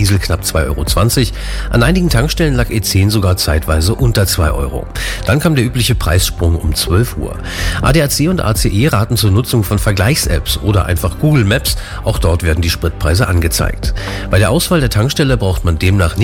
Diesel knapp 2,20 €. An einigen Tankstellen lag E10 sogar zeitweise unter 2 €. Dann kam der übliche Preissprung um 12 Uhr. ADAC und ACE raten zur Nutzung von Vergleichs-Apps oder einfach Google Maps. Auch dort werden die Spritpreise angezeigt. Bei der Auswahl der Tankstelle braucht man demnach